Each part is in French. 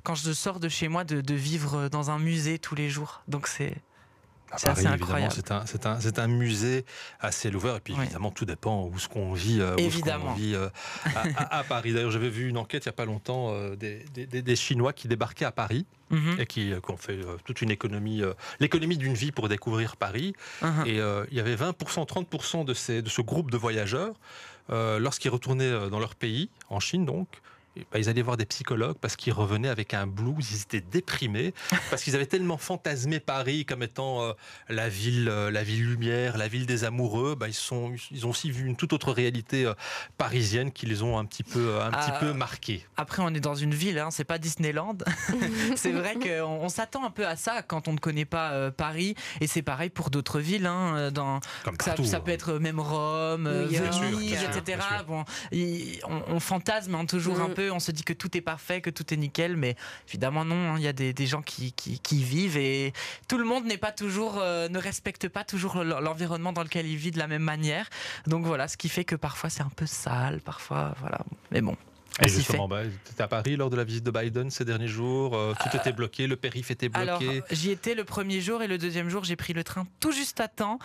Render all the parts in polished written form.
quand je sors de chez moi de vivre dans un musée tous les jours. Donc c'est Paris, assez incroyable. C'est un musée à ciel ouvert. Et puis évidemment, tout dépend où ce qu'on vit, à Paris. D'ailleurs, j'avais vu une enquête il n'y a pas longtemps des Chinois qui débarquaient à Paris et qui ont fait toute une économie, l'économie d'une vie pour découvrir Paris. Et il y avait 20%, 30% de ce groupe de voyageurs, lorsqu'ils retournaient dans leur pays, en Chine donc, ils allaient voir des psychologues parce qu'ils revenaient avec un blues, ils étaient déprimés parce qu'ils avaient tellement fantasmé Paris comme étant la ville lumière, la ville des amoureux. Ils ont aussi vu une toute autre réalité parisienne qui les ont un petit peu marqués. Après, on est dans une ville, c'est pas Disneyland. C'est vrai qu'on s'attend un peu à ça quand on ne connaît pas Paris, et c'est pareil pour d'autres villes. Comme partout, ça peut être même Rome, Venise, etc. Bon, on fantasme toujours un peu. On se dit que tout est parfait, que tout est nickel, mais évidemment non. Il y a des gens qui vivent, et tout le monde ne respecte pas toujours l'environnement dans lequel il vit de la même manière. Donc voilà, ce qui fait que parfois c'est un peu sale, parfois voilà. Mais bon. Et justement, tu étais à Paris lors de la visite de Biden ces derniers jours, tout était bloqué, le périph' était bloqué. Alors, j'y étais le premier jour, et le deuxième jour, j'ai pris le train tout juste à temps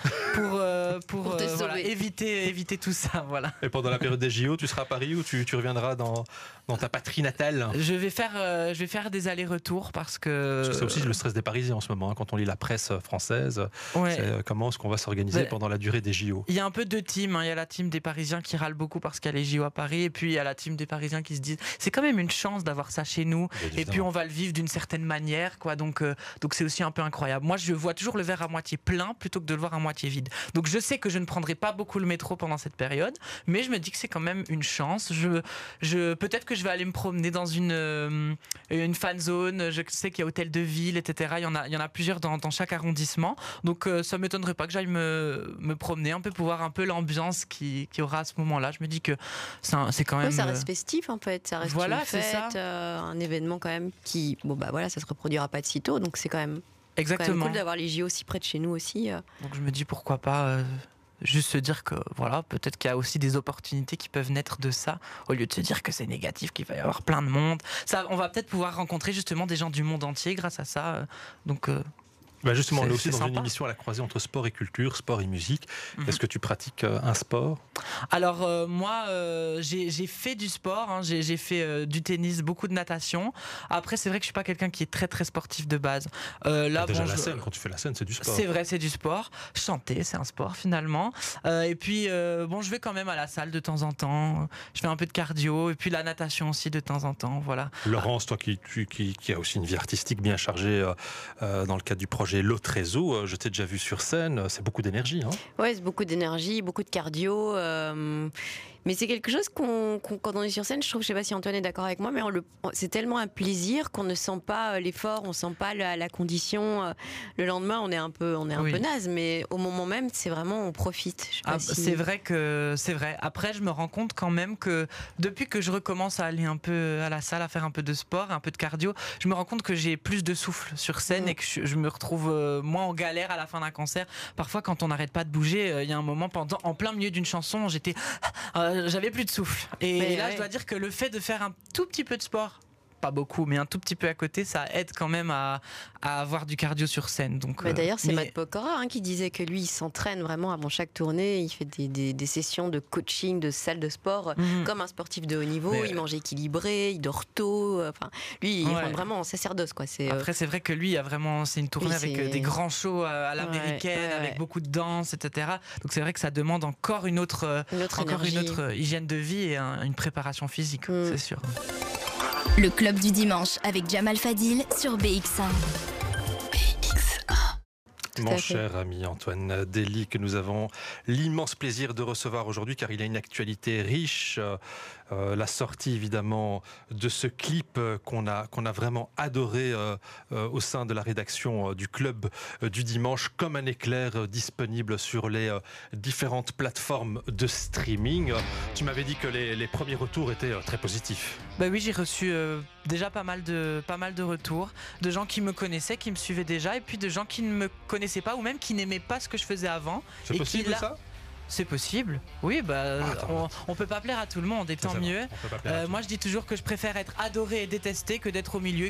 pour éviter tout ça. Voilà. Et pendant la période des JO, tu seras à Paris ou tu reviendras dans ta patrie natale? Je vais faire des allers-retours parce que c'est aussi le stress des Parisiens en ce moment, quand on lit la presse française. C'est comment est-ce qu'on va s'organiser pendant la durée des JO? Il y a un peu deux teams. Il y a la team des Parisiens qui râlent beaucoup parce qu'il y a les JO à Paris, et puis il y a la team des Parisiens qui se disent c'est quand même une chance d'avoir ça chez nous, et puis on va le vivre d'une certaine manière, quoi. Donc c'est aussi un peu incroyable. Moi, je vois toujours le verre à moitié plein plutôt que de le voir à moitié vide. Donc je sais que je ne prendrai pas beaucoup le métro pendant cette période, mais je me dis que c'est quand même une chance. Peut-être que je vais aller me promener dans une fan zone. Je sais qu'il y a hôtel de ville, etc. Il y en a plusieurs dans chaque arrondissement. Donc ça m'étonnerait pas que j'aille me promener un peu pour voir un peu l'ambiance qu'il y aura à ce moment-là. Je me dis que c'est quand même... ça reste festif en fait. Ça reste une fête, un événement quand même qui, ça se reproduira pas de sitôt, donc c'est quand même cool d'avoir les JO aussi près de chez nous aussi. Donc je me dis pourquoi pas juste se dire que voilà, peut-être qu'il y a aussi des opportunités qui peuvent naître de ça, au lieu de se dire que c'est négatif, qu'il va y avoir plein de monde. Ça, on va peut-être pouvoir rencontrer justement des gens du monde entier grâce à ça. Donc justement, on est aussi dans une émission à la croisée entre sport et culture, sport et musique. Est-ce que tu pratiques un sport? Alors moi, j'ai fait du sport, j'ai fait du tennis, beaucoup de natation. Après, c'est vrai que je suis pas quelqu'un qui est très très sportif de base. La scène, quand tu fais la scène, c'est du sport. C'est vrai, c'est du sport. Chanter, c'est un sport finalement. Et puis je vais quand même à la salle de temps en temps. Je fais un peu de cardio, et puis la natation aussi de temps en temps. Voilà. Laurence, toi qui a aussi une vie artistique bien chargée dans le cadre du projet L'Otrezo, je t'ai déjà vu sur scène, c'est beaucoup d'énergie. Ouais, c'est beaucoup d'énergie, beaucoup de cardio. Mais c'est quelque chose quand on est sur scène, je trouve, je sais pas si Antoine est d'accord avec moi, mais c'est tellement un plaisir qu'on ne sent pas l'effort, on sent pas la condition. Le lendemain, on est un peu naze, mais au moment même, c'est vraiment, on profite. C'est vrai. Après, je me rends compte quand même que depuis que je recommence à aller un peu à la salle, à faire un peu de sport, un peu de cardio, je me rends compte que j'ai plus de souffle sur scène et que je me retrouve moins en galère à la fin d'un concert. Parfois, quand on n'arrête pas de bouger, il y a un moment en plein milieu d'une chanson, j'avais plus de souffle. Et là, je dois dire que le fait de faire un tout petit peu de sport, pas beaucoup, mais un tout petit peu à côté, ça aide quand même à avoir du cardio sur scène. Donc, d'ailleurs, c'est Matt Pokora qui disait que lui, il s'entraîne vraiment avant chaque tournée. Il fait des sessions de coaching, de salle de sport, comme un sportif de haut niveau. Il mange équilibré, il dort tôt. Lui, il rentre vraiment en sacerdoce, quoi. Après, c'est vrai que lui, c'est une tournée avec des grands shows à l'américaine, avec beaucoup de danse, etc. Donc c'est vrai que ça demande encore une autre hygiène de vie et une préparation physique, c'est sûr. Le club du dimanche avec Jamal Fadil sur BX1. Mon cher ami Antoine Dély, que nous avons l'immense plaisir de recevoir aujourd'hui, car il a une actualité riche. La sortie évidemment de ce clip qu'on a vraiment adoré au sein de la rédaction du club du dimanche, comme un éclair, disponible sur les différentes plateformes de streaming. Tu m'avais dit que les premiers retours étaient très positifs. Oui, j'ai reçu déjà pas mal de retours, de gens qui me connaissaient, qui me suivaient déjà, et puis de gens qui ne me connaissaient pas ou même qui n'aimaient pas ce que je faisais avant. C'est possible ça ? C'est possible, oui, on peut pas plaire à tout le monde, et tant mieux. Moi je dis toujours que je préfère être adoré et détesté que d'être au milieu.